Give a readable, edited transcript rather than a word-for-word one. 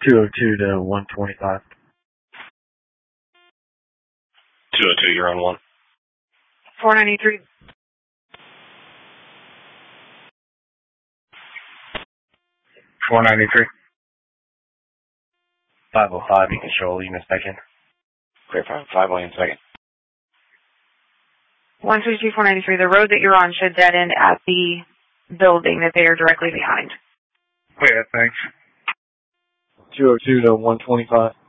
202 to 125. 202, you're on 1. 493. 493. 505, you control, unit second. Clear 5, William second. 162, 493. The road that you're on should dead end at the building that they are directly behind. Yeah, thanks. 202 to 125.